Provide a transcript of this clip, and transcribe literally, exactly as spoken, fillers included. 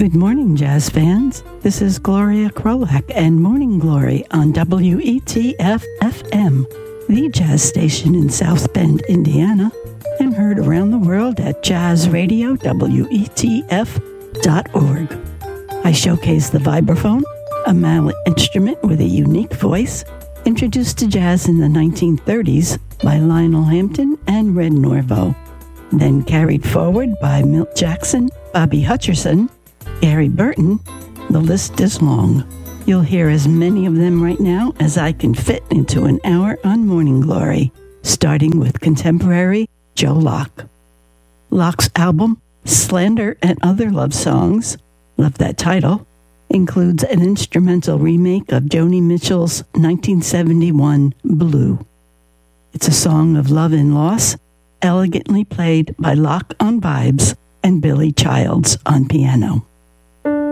Good morning, jazz fans. This is Gloria Krolak and Morning Glory on W E T F F M, the jazz station in South Bend, Indiana, and heard around the world at jazz radio W E T F dot org. I showcase the vibraphone, a mallet instrument with a unique voice, introduced to jazz in the nineteen thirties by Lionel Hampton and Red Norvo, then carried forward by Milt Jackson, Bobby Hutcherson, Gary Burton. The list is long. You'll hear as many of them right now as I can fit into an hour on Morning Glory, starting with contemporary Joe Locke. Locke's album, Slander and Other Love Songs, love that title, includes an instrumental remake of Joni Mitchell's nineteen seventy-one Blue. It's a song of love and loss, elegantly played by Locke on vibes and Billy Childs on piano.